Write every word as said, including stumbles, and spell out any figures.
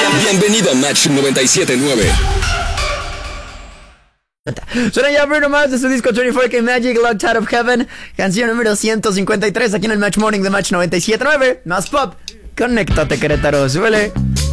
Bienvenido a Match noventa y siete punto nueve. Suena ya Bruno Mars de su disco veinticuatro K Magic, Locked Out of Heaven, canción número ciento cincuenta y tres aquí en el Match Morning de Match noventa y siete punto nueve. Más pop, conéctate Querétaro, súbele.